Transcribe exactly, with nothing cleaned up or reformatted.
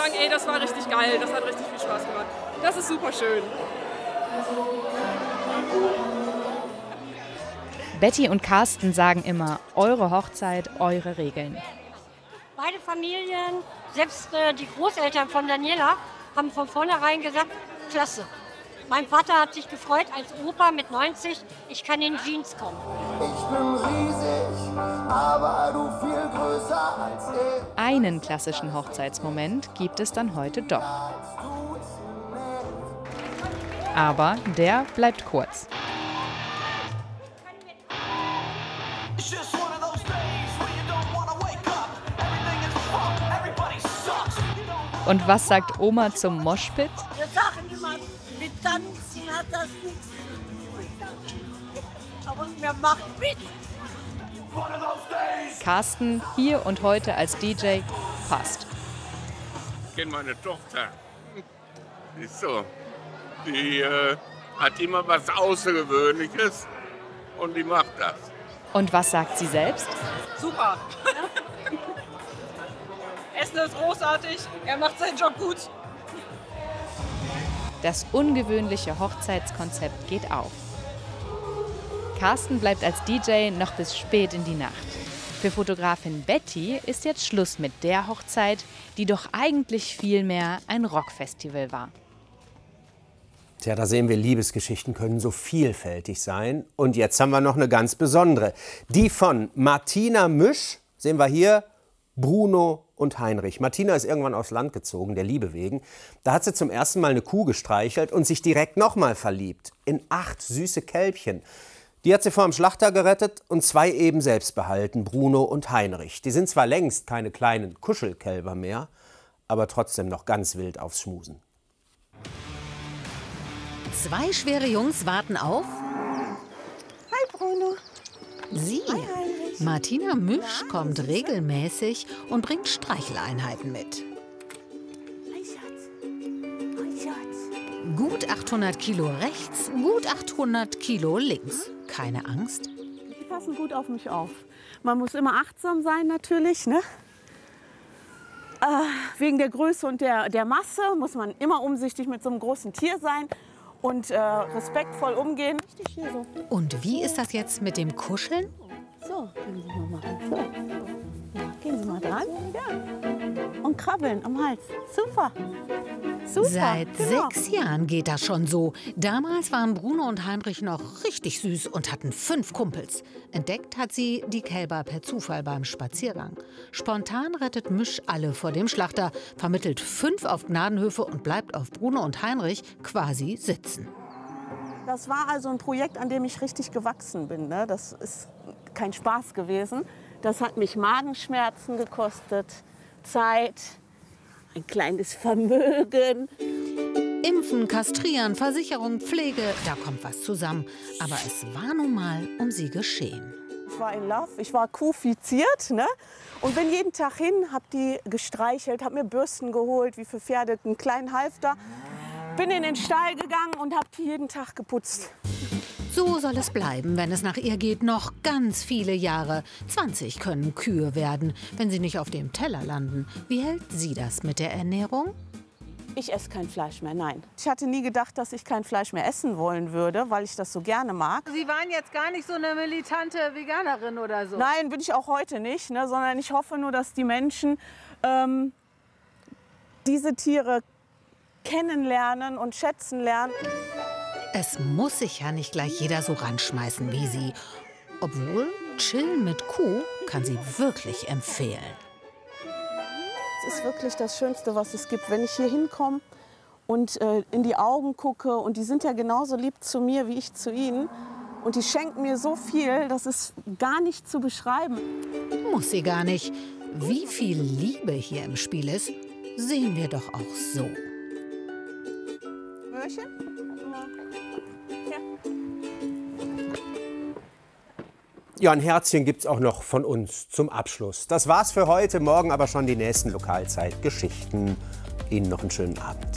sagen, ey, das war richtig geil, das hat richtig viel Spaß gemacht. Das ist super schön. Betty und Carsten sagen immer, eure Hochzeit, eure Regeln. Beide Familien, selbst äh, die Großeltern von Daniela, haben von vornherein gesagt, klasse. Mein Vater hat sich gefreut als Opa mit neunzig, ich kann in Jeans kommen. Ich bin riesig, aber du viel größer als ich. Einen klassischen Hochzeitsmoment gibt es dann heute doch. Aber der bleibt kurz. Und was sagt Oma zum Moshpit? Wir sagen immer, mit Tanzen hat das nichts. Aber wir machen mit. Carsten hier und heute als D J passt. Ich kenne meine Tochter. Die ist so. Die äh, hat immer was Außergewöhnliches und die macht das. Und was sagt sie selbst? Super. Essen ist großartig, er macht seinen Job gut. Das ungewöhnliche Hochzeitskonzept geht auf. Carsten bleibt als D J noch bis spät in die Nacht. Für Fotografin Betty ist jetzt Schluss mit der Hochzeit, die doch eigentlich viel mehr ein Rockfestival war. Tja, da sehen wir, Liebesgeschichten können so vielfältig sein. Und jetzt haben wir noch eine ganz besondere. Die von Martina Müsch, sehen wir hier, Bruno und Heinrich. Martina ist irgendwann aufs Land gezogen, der Liebe wegen. Da hat sie zum ersten Mal eine Kuh gestreichelt und sich direkt nochmal verliebt. In acht süße Kälbchen. Die hat sie vor dem Schlachter gerettet und zwei eben selbst behalten, Bruno und Heinrich. Die sind zwar längst keine kleinen Kuschelkälber mehr, aber trotzdem noch ganz wild aufs Schmusen. Zwei schwere Jungs warten auf Hi Bruno. sie. Hi Heinrich. Martina Müsch kommt regelmäßig und bringt Streicheleinheiten mit. Hi Schatz. Hi Schatz. Gut achthundert Kilo rechts, gut achthundert Kilo links. Keine Angst? Die passen gut auf mich auf. Man muss immer achtsam sein natürlich, ne? Äh, wegen der Größe und der, der Masse muss man immer umsichtig mit so einem großen Tier sein und äh, respektvoll umgehen. Richtig hier so. Und wie ist das jetzt mit dem Kuscheln? So, können Sie mal machen. So. Ja, gehen Sie mal dran. Ja. Und krabbeln am Hals. Super. Super. Seit genau. sechs Jahren geht das schon so. Damals waren Bruno und Heinrich noch richtig süß und hatten fünf Kumpels. Entdeckt hat sie die Kälber per Zufall beim Spaziergang. Spontan rettet Müsch alle vor dem Schlachter, vermittelt fünf auf Gnadenhöfe und bleibt auf Bruno und Heinrich quasi sitzen. Das war also ein Projekt, an dem ich richtig gewachsen bin. Ne? Das ist kein Spaß gewesen. Das hat mich Magenschmerzen gekostet, Zeit, ein kleines Vermögen. Impfen, kastrieren, Versicherung, Pflege, da kommt was zusammen. Aber es war nun mal um sie geschehen. Ich war in Love, ich war kuhfiziert, ne? Und bin jeden Tag hin, hab die gestreichelt, hab mir Bürsten geholt, wie für Pferde, einen kleinen Halfter. Bin in den Stall gegangen und hab die jeden Tag geputzt. So soll es bleiben, wenn es nach ihr geht, noch ganz viele Jahre. zwanzig können Kühe werden, wenn sie nicht auf dem Teller landen. Wie hält sie das mit der Ernährung? Ich esse kein Fleisch mehr, nein. Ich hatte nie gedacht, dass ich kein Fleisch mehr essen wollen würde, weil ich das so gerne mag. Sie waren jetzt gar nicht so eine militante Veganerin oder so? Nein, bin ich auch heute nicht, ne, sondern ich hoffe nur, dass die Menschen ähm, diese Tiere kennenlernen und schätzen lernen. Es muss sich ja nicht gleich jeder so ranschmeißen wie sie. Obwohl, Chillen mit Kuh kann sie wirklich empfehlen. Es ist wirklich das Schönste, was es gibt, wenn ich hier hinkomme und äh, in die Augen gucke. Und die sind ja genauso lieb zu mir, wie ich zu ihnen. Und die schenken mir so viel, das ist gar nicht zu beschreiben. Muss sie gar nicht. Wie viel Liebe hier im Spiel ist, sehen wir doch auch so. Möhrchen? Ja. Ja, ein Herzchen gibt's auch noch von uns zum Abschluss. Das war's für heute, morgen aber schon die nächsten Lokalzeit-Geschichten. Ihnen noch einen schönen Abend.